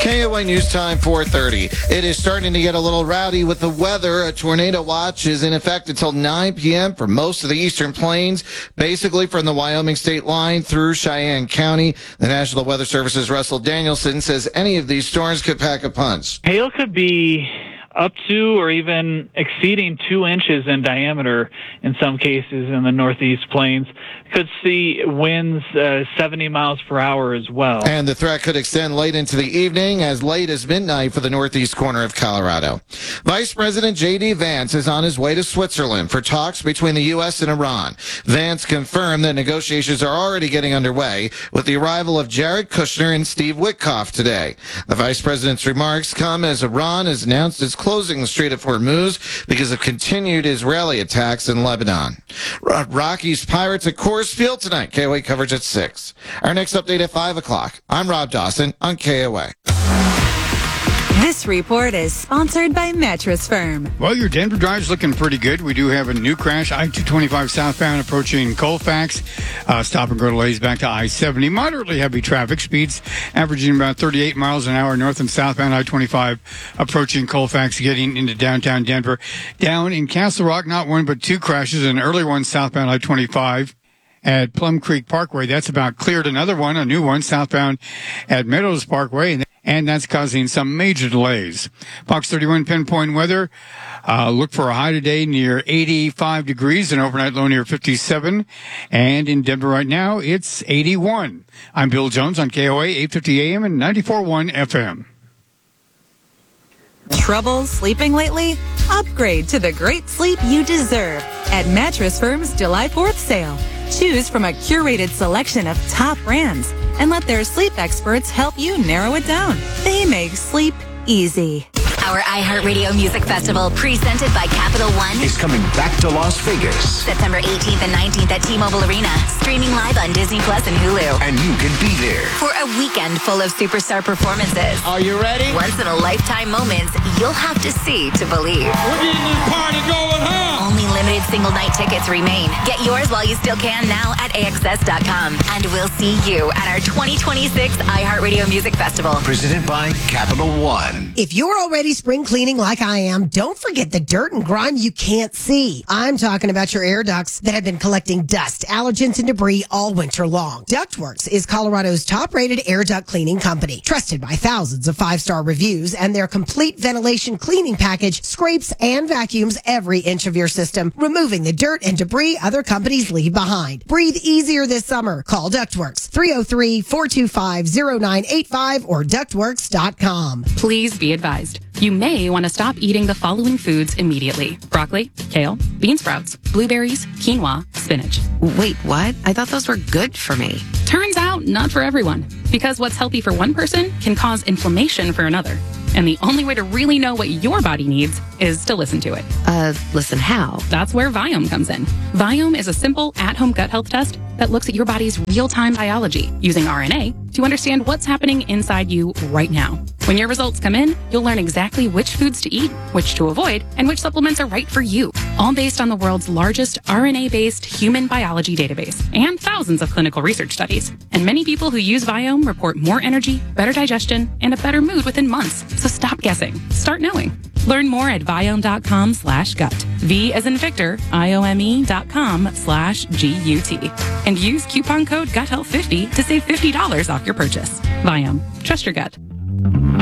KOA News Time 4:30. It is starting to get a little rowdy with the weather. A tornado watch is in effect until 9 p.m. for most of the eastern plains, basically from the Wyoming state line through Cheyenne County. The National Weather Service's Russell Danielson says any of these storms could pack a punch. Hail could be up to or even exceeding 2 inches in diameter in some cases in the northeast plains. Could see winds 70 miles per hour as well. And the threat could extend late into the evening, as late as midnight for the northeast corner of Colorado. Vice President J.D. Vance is on his way to Switzerland for talks between the U.S. and Iran. Vance confirmed that negotiations are already getting underway with the arrival of Jared Kushner and Steve Witkoff today. The vice president's remarks come as Iran has announced its closing the Strait of Hormuz because of continued Israeli attacks in Lebanon. Rockies Pirates at Coors Field tonight. KOA coverage at 6. Our next update at 5 o'clock. I'm Rob Dawson on KOA. This report is sponsored by Mattress Firm. Well, your Denver drive's looking pretty good. We do have a new crash, I-225 southbound approaching Colfax. Stop and go delays back to I-70. Moderately heavy traffic, speeds averaging about 38 miles an hour north and southbound I-25 approaching Colfax, getting into downtown Denver. Down in Castle Rock, not one but 2 crashes, an early one southbound I-25. At Plum Creek Parkway, that's about cleared. Another one, a new one, southbound at Meadows Parkway, and that's causing some major delays. Fox 31 pinpoint weather. Look for a high today near 85 degrees, an overnight low near 57. And in Denver right now, it's 81. I'm Bill Jones on KOA 850 AM and 94.1 FM. Trouble sleeping lately? Upgrade to the great sleep you deserve at Mattress Firm's July 4th sale. Choose from a curated selection of top brands and let their sleep experts help you narrow it down. They make sleep easy. Our iHeartRadio Music Festival, presented by Capital One, is coming back to Las Vegas. September 18th and 19th at T-Mobile Arena, streaming live on Disney Plus and Hulu. And you can be there For a weekend full of superstar performances. Are you ready? Once-in-a-lifetime moments you'll have to see to believe. We're getting this party going, huh? Only limited single-night tickets remain. Get yours while you still can now at AXS.com. And we'll see you at our 2026 iHeartRadio Music Festival. Presented by Capital One. If you're already spring cleaning like I am, don't forget the dirt and grime you can't see. I'm talking about your air ducts that have been collecting dust, allergens, and debris all winter long. Ductworks is Colorado's top-rated air duct cleaning company, trusted by thousands of 5-star reviews, and their complete ventilation cleaning package scrapes and vacuums every inch of your system, removing the dirt and debris other companies leave behind. Breathe easier this summer. Call Ductworks, 303-425-0985 or ductworks.com. Please be advised. You may want to stop eating the following foods immediately: broccoli, kale, bean sprouts, blueberries, quinoa, spinach. Wait, what? I thought those were good for me. Turns out, not for everyone. Because what's healthy for one person can cause inflammation for another. And the only way to really know what your body needs is to listen to it. Listen how? That's where Viome comes in. Viome is a simple at-home gut health test that looks at your body's real-time biology using RNA to understand what's happening inside you right now. When your results come in, you'll learn exactly which foods to eat, which to avoid, and which supplements are right for you. All based on the world's largest RNA-based human biology database and thousands of clinical research studies. And many people who use Viome report more energy, better digestion, and a better mood within months. So stop guessing. Start knowing. Learn more at Viome.com/gut. V as in Victor, IOME.com/GUT. And use coupon code GUTHEALTH50 to save $50 off your purchase. Viome. Trust your gut.